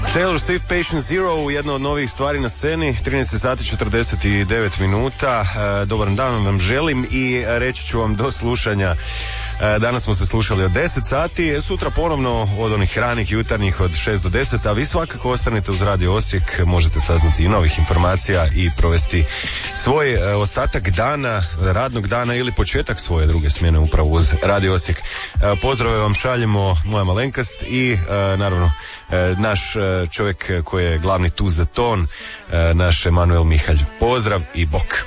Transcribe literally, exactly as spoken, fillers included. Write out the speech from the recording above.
Taylor Swift, Patient Zero, jedna od novih stvari na sceni, trinaest sati četrdeset devet minuta. E, dobar dan vam želim i reći ću vam do slušanja. E, danas smo se slušali od deset sati, sutra ponovno od onih ranih jutarnjih od šest do deset, a vi svakako ostanete uz Radio Osijek, možete saznati i novih informacija i provesti svoj e, ostatak dana, radnog dana ili početak svoje druge smjene upravo uz Radio Osijek. E, pozdrave vam šaljemo moja malenkast i e, naravno e, naš e, čovjek koji je glavni tu za ton, e, naš Emanuel Mihalj. Pozdrav i bok.